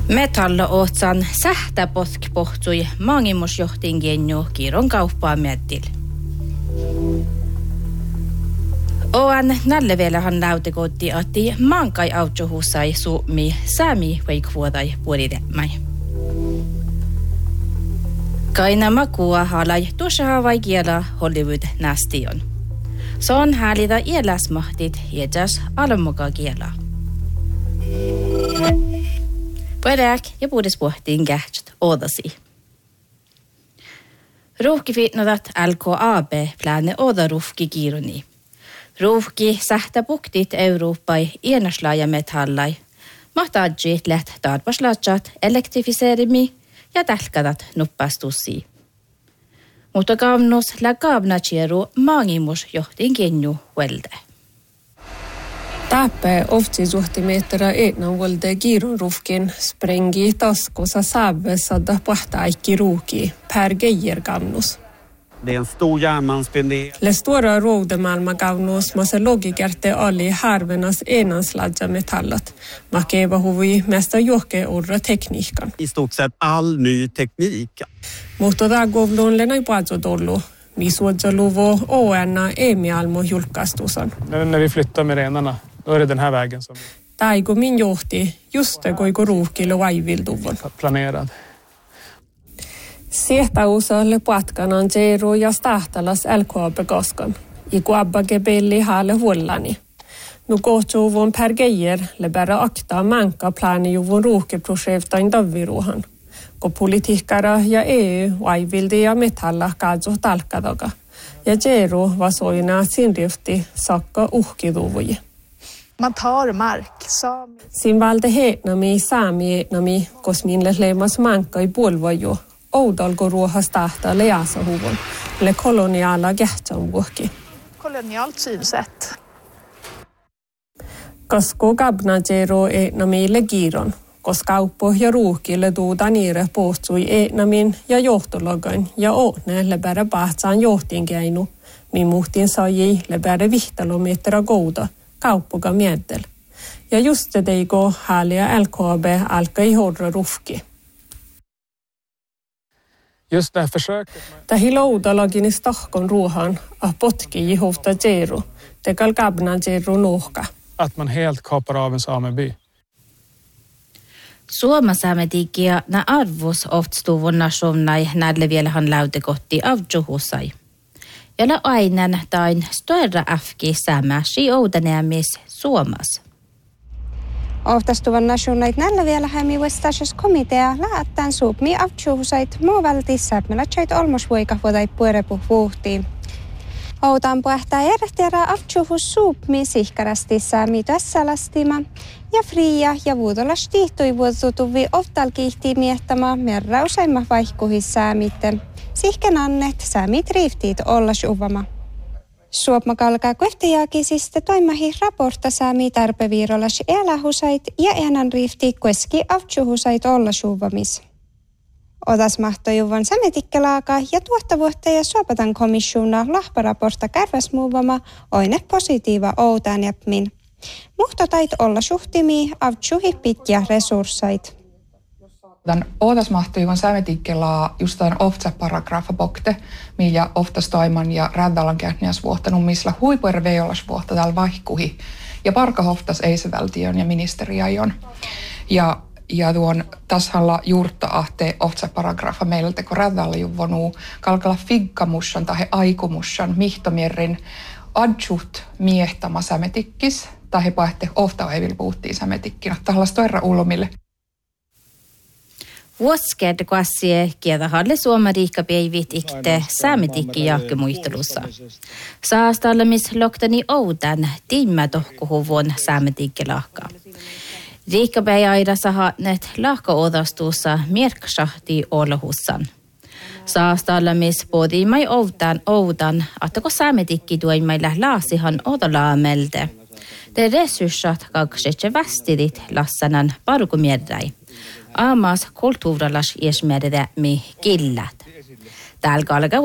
Metalla ohtsan sähtäposk pohtui maangimusjohtin genju kiiron kauppaa miettil. Oan nallevelähän lautekotti atti maankai autjohusai suomi sami veikvuodai puolitemai. Kaina makua halai tuossa vaikiela Hollywood nastion. Se on häälitä ieläsmahtit jätäs almuka kiela. Puhutaan ja puhutaan pohtiin kähtsät odasi. Ruuhki fitnodat LKAB plaane oda ruuhki kiiruni. Ruuhki sähtä puktit Euroopai iennaslaaja metallai. Mahtaadjit läht tarpaslatsat elektrifiserimi ja tälkädat nuppastussi. Mutta kaunus läkaavna tjeru maangimus johtiin kenju huelde. Täppä oftisuhtimeetterä etnan vuolta kiirunruuhkin sprengi taskussa sävessadda pohtaikki ruuki per geijerkannus. Det är en stor järnmalmsspindel. Le stora roudemalmakaunus massa logikerte oli harvenas enanslaja metallat. Makeva huvi mesta johke orra tekniikan. I stort sett all ny teknik. Mutta dagovlun lenai patsodollu. Misuodjaluvo oenna emialmo julkaistusan. När vi flyttar med renarna, då är det den här vägen som Taigo min johti just koiko ruuhkille vaivilduvon. Planerad. Siehtäusalle patkanan Jeru ja stahtalas LKAB-koskan. Iku abbage belli haalle huollani. Nu kohtsuvun per geijer le bära akta manka plani juvun ruuhkeprojektain davviruhan. Ko politiikkara ja EU vaivildi ja metalla kaatso talkadaga. Ja Jeru vasoina sinrifti sakka uhkiduvuji. Man tar mark. Sin valde hetnami saami etnami, kos minle leimas manka i puolvaju. Oudalgo ruohas tahtaa leasahuvun, le koloniala kähtsän vuokki. Kolonialt synsätt. Kasko kabna Jeru etnamille giiron, kos kauppo ja ruuhkille tuuta niire pohtsui etnamin ja johtologan ja ootne le bära pahtsaan johtiin käinu, min muhtin sai le bära vihtalometra gouda, kauppoga miedel. Ja just det teiko hääliä LKAB alkai hårdra ruuhki. Just det här försöket. Tähi loudalagin stahkon ruohan potki jihufta Jeru, tekal kabna Jeru nuhka. Att man helt kapar av en sameby. Suomasaametiikkia na arvos oftstuvun nasovnai näille vielähän lautekotti avjuhusai. Jolla ainan tain störra afki säämäsi oudaneamis Suomas. Oftastuvan nationait näillä vielä hämi vastaisessa komitea lähtään suupmi avjuhusait muuvaltissa melätsait olmosvoika vuodai puorepu vuhtiin. Outaan puhtaa järjestelä avjuhus suupmi sihkarasti säämi tässälastima ja fria ja vuodolas tihtui vuotutuvi oftal kiihtii miettämä merra useimma vaihkuhis säämitten. Sihken annet säämit riiftiit ollas uvama. Suopma kalkaa kuehtijaakisista toimahi raportta saami tarpeviirolas elähusait ja enan riifti keski avtsuhusait olla suuvamis. Otas mahtojuvan sametikkelaakaa ja tuottavuutta ja suopatan komissiona lahparaportta kärväsmuuvama oine positiiva outaan jäpmin. Muhtotait olla suhtimii avtsuhippit ja resurssait. Den åtasmahtuivan sämetikkela just tämän oftsa-paragrafa bokte, millä oftastoiman ja räddalan kähtniäs vuohtanut, missä huipuer veolas vuohta täällä vaihkuhi. Ja parka hoftas eisevaltion ja ministeriajon. Ja tuon tashalla juurta ahte oftsa-paragrafa meillä teko räddalla juvonu kalkala figgamussan tai aikumussan mihtomierrin adjut miehtama sämetikkis. Tai paehte oftaevil puhuttiin sämetikkina. Tällaista erra ulomille. Vuosked kassie kieltä halle suomariikka peivit ikte säämetikki jahkemuistelussa. Saastallamis loktani oudan tiimmä tohkuhuvun säämetikkilahka. Riikkapäi aidassa haatnet lahka-odastuussa mierksahti olhussan. Saastallamis podiimai oudan, attako säämetikki tuimailla laasihan odolaamelte. Te resurssat kaksetse västidit lassanan parukumierräi. Aamas kulttuuralas iesmerede mi killät. Täällä kalka